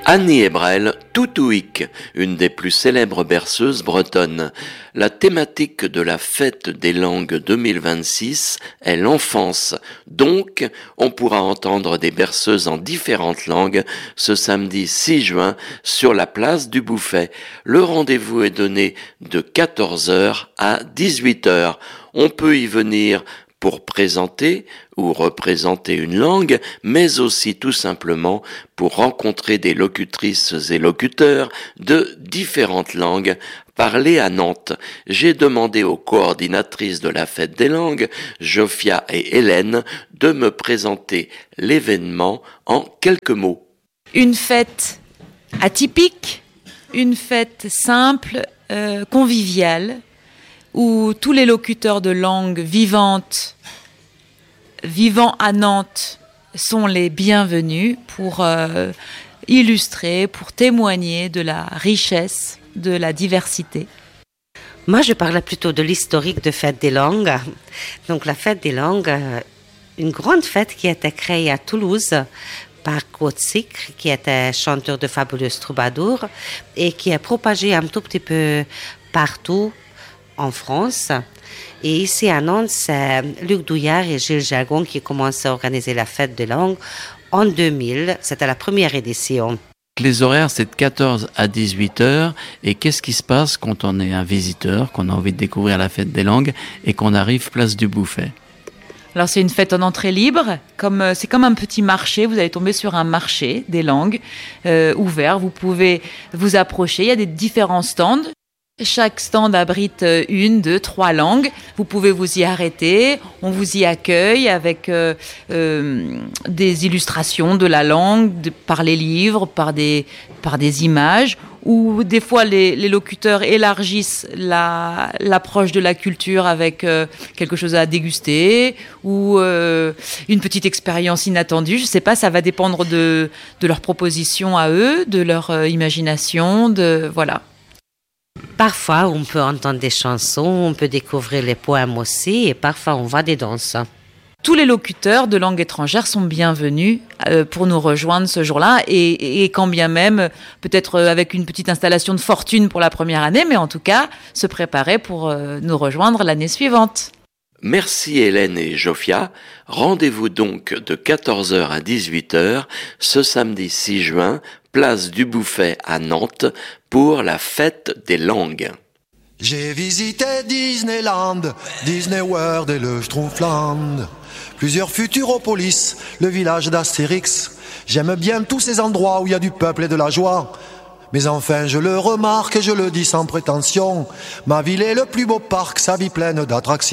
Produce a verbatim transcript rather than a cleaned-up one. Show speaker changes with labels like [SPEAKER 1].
[SPEAKER 1] Annie Ebrel, Toutouik, une des plus célèbres berceuses bretonnes. La thématique de la fête des langues deux mille vingt-six est l'enfance. Donc, on pourra entendre des berceuses en différentes langues ce samedi six juin sur la place du Bouffay. Le rendez-vous est donné de quatorze heures à dix-huit heures. On peut y venir pour présenter ou représenter une langue, mais aussi tout simplement pour rencontrer des locutrices et locuteurs de différentes langues parlées à Nantes. J'ai demandé aux coordinatrices de la Fête des langues, Jofia et Hélène, de me présenter l'événement en quelques mots.
[SPEAKER 2] Une fête atypique, une fête simple, euh, conviviale, où tous les locuteurs de langues vivantes, vivant à Nantes, sont les bienvenus pour euh, illustrer, pour témoigner de la richesse, de la diversité.
[SPEAKER 3] Moi, je parle plutôt de l'historique de Fête des langues. Donc, la Fête des langues, une grande fête qui a été créée à Toulouse par Claude Sicre, qui était chanteur de Fabuleuse Troubadour et qui a propagé un tout petit peu partout en France. Et ici à Nantes, c'est Luc Douillard et Gilles Jagon qui commencent à organiser la fête des langues en deux mille. C'était la première édition.
[SPEAKER 4] Les horaires, c'est de quatorze à dix-huit heures. Et qu'est-ce qui se passe quand on est un visiteur, qu'on a envie de découvrir la fête des langues et qu'on arrive place du Bouffay?
[SPEAKER 2] Alors c'est une fête en entrée libre, comme, c'est comme un petit marché, vous allez tomber sur un marché des langues euh, ouvert, vous pouvez vous approcher, il y a des différents stands. Chaque stand abrite une, deux, trois langues. Vous pouvez vous y arrêter. On vous y accueille avec euh, euh, des illustrations de la langue, de, par les livres, par des, par des images. Ou des fois, les, les locuteurs élargissent la, l'approche de la culture avec euh, quelque chose à déguster ou euh, une petite expérience inattendue. Je ne sais pas, ça va dépendre de, de leurs propositions à eux, de leur euh, imagination, de voilà.
[SPEAKER 3] Parfois, on peut entendre des chansons, on peut découvrir les poèmes aussi, et parfois, on voit des danses.
[SPEAKER 2] Tous les locuteurs de langue étrangère sont bienvenus euh, pour nous rejoindre ce jour-là, et, et quand bien même, peut-être avec une petite installation de fortune pour la première année, mais en tout cas, se préparer pour euh, nous rejoindre l'année suivante.
[SPEAKER 1] Merci Hélène et Jofia. Rendez-vous donc de quatorze heures à dix-huit heures ce samedi six juin, place du Bouffay à Nantes, pour la fête des langues.
[SPEAKER 5] J'ai visité Disneyland, Disney World et le Schtroumpfland, plusieurs Futuropolis, le village d'Astérix. J'aime bien tous ces endroits où il y a du peuple et de la joie. Mais enfin je le remarque et je le dis sans prétention, ma ville est le plus beau parc, sa vie pleine d'attractions.